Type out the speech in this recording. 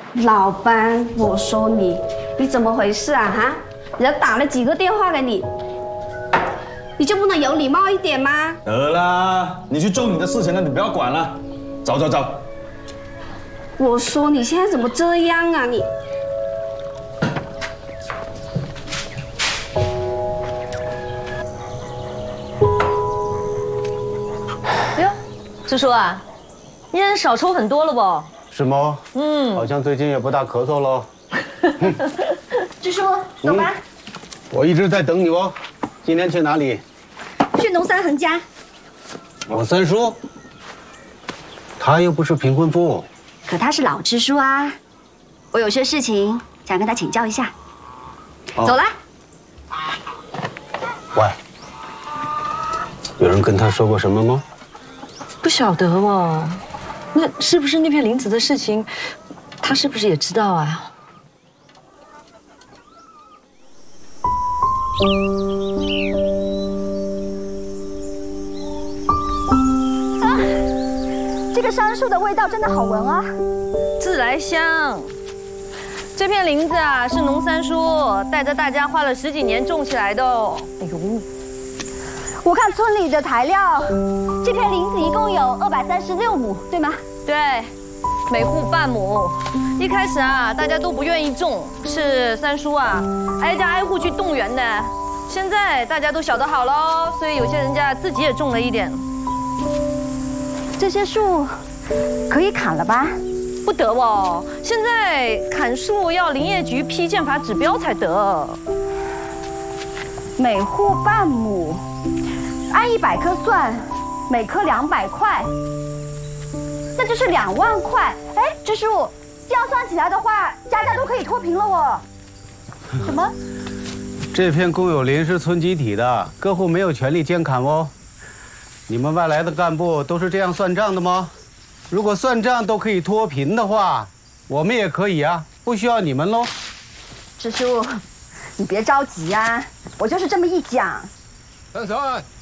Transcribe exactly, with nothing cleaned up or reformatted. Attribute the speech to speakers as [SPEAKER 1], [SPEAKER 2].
[SPEAKER 1] 老班，我说你，你怎么回事啊？哈，人家打了几个电话给你，你就不能有礼貌一点吗？
[SPEAKER 2] 得啦，你去做你的事情了，你不要管了。走走走。
[SPEAKER 1] 我说你现在怎么这样啊你？
[SPEAKER 3] 哟，支书啊，烟少抽很多了不？
[SPEAKER 4] 是吗？
[SPEAKER 3] 嗯，
[SPEAKER 4] 好像最近也不大咳嗽喽。
[SPEAKER 5] 支书，走吧。
[SPEAKER 4] 嗯、我一直在等你哦。今天去哪里？
[SPEAKER 5] 去农三恒家。
[SPEAKER 4] 我三叔，他又不是贫困妇。
[SPEAKER 5] 可他是老支书啊，我有些事情想跟他请教一下。哦、走了。
[SPEAKER 4] 喂，有人跟他说过什么吗？
[SPEAKER 3] 不晓得哦。那是不是那片林子的事情，他是不是也知道啊？
[SPEAKER 5] 啊，这个杉树的味道真的好闻啊！
[SPEAKER 3] 自来香。这片林子啊，是农三叔带着大家花了十几年种起来的哦。哎呦，
[SPEAKER 5] 我看村里的材料，这片林子一共有二百三十六亩，对吗？
[SPEAKER 3] 对，每户半亩。一开始啊，大家都不愿意种，是三叔啊，挨家挨户去动员的。现在大家都晓得好喽，所以有些人家自己也种了一点。
[SPEAKER 5] 这些树可以砍了吧？
[SPEAKER 3] 不得哦，现在砍树要林业局批建法指标才得。
[SPEAKER 5] 每户半亩，按一百棵算，每棵两百块，那就是两万块。哎，支书，这样算起来的话，家家都可以脱贫了哦。什么？
[SPEAKER 4] 这片公有林是村集体的，各户没有权利监砍哦。你们外来的干部都是这样算账的吗？如果算账都可以脱贫的话，我们也可以啊，不需要你们喽。
[SPEAKER 5] 支书，你别着急呀、啊，我就是这么一讲。
[SPEAKER 6] 三三。